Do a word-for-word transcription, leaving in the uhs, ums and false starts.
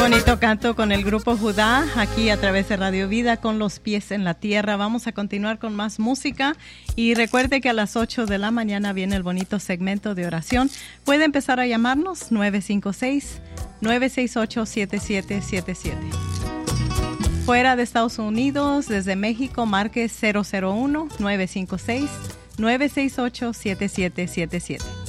Bonito canto con el grupo Judá, aquí a través de Radio Vida, con los pies en la tierra. Vamos a continuar con más música y recuerde que a las ocho de la mañana viene el bonito segmento de oración. Puede empezar a llamarnos nueve cinco seis, nueve seis ocho, siete siete siete siete. Fuera de Estados Unidos, desde México, marque cero cero uno, nueve cinco seis, nueve seis ocho, siete siete siete siete.